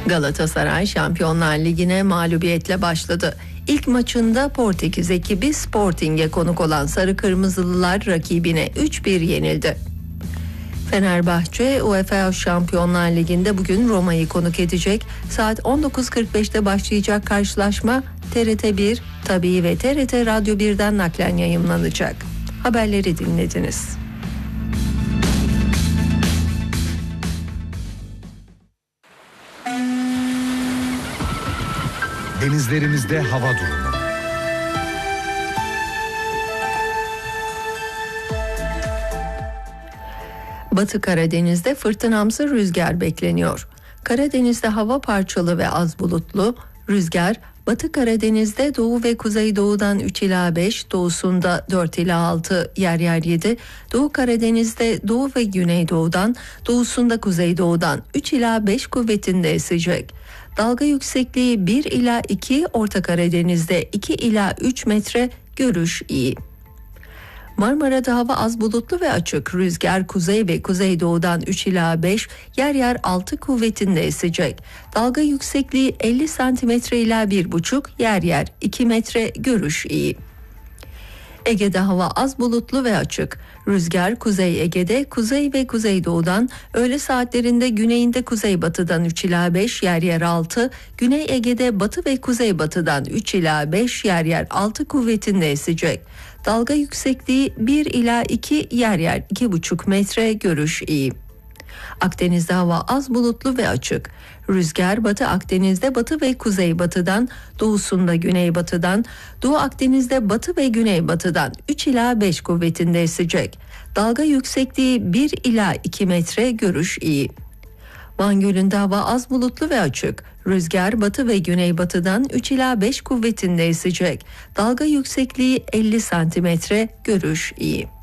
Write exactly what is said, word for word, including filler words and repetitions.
Galatasaray Şampiyonlar Ligi'ne mağlubiyetle başladı. İlk maçında Portekiz ekibi Sporting'e konuk olan Sarı Kırmızılılar rakibine üç bir yenildi. Fenerbahçe UEFA Şampiyonlar Ligi'nde bugün Roma'yı konuk edecek. Saat on dokuz kırk beşte başlayacak karşılaşma T R T bir, Tabii ve T R T Radyo birden naklen yayımlanacak. Haberleri dinlediniz. Denizlerimizde hava durumu. Batı Karadeniz'de fırtınamsı rüzgar bekleniyor. Karadeniz'de hava parçalı ve az bulutlu. Rüzgar Batı Karadeniz'de doğu ve kuzeydoğudan üç ila beş, doğusunda dört ila altı, yer yer yedi. Doğu Karadeniz'de doğu ve güneydoğudan, doğusunda kuzeydoğudan üç ila beş kuvvetinde esecek. Dalga yüksekliği bir ila iki, Orta Karadeniz'de iki ila üç metre, görüş iyi. Marmara'da hava az bulutlu ve açık. Rüzgar kuzey ve kuzeydoğudan üç ila beş, yer yer altı kuvvetinde esecek. Dalga yüksekliği elli santimetre ila bir buçuk, yer yer iki metre, görüş iyi. Ege'de hava az bulutlu ve açık. Rüzgar Kuzey Ege'de kuzey ve kuzeydoğudan, öğle saatlerinde güneyinde kuzeybatıdan üç ila beş, yer yer altı, Güney Ege'de batı ve kuzeybatıdan üç ila beş, yer yer altı kuvvetinde esecek. Dalga yüksekliği bir ila iki, yer yer iki buçuk metre, görüş iyi. Akdeniz'de hava az bulutlu ve açık. Rüzgar Batı Akdeniz'de batı ve kuzeybatıdan, doğusunda güneybatıdan, Doğu Akdeniz'de batı ve güneybatıdan üç ila beş kuvvetinde esecek. Dalga yüksekliği bir ila iki metre, görüş iyi. Van Gölü'nde hava az bulutlu ve açık. Rüzgar batı ve güneybatıdan üç ila beş kuvvetinde esecek. Dalga yüksekliği elli santimetre, görüş iyi.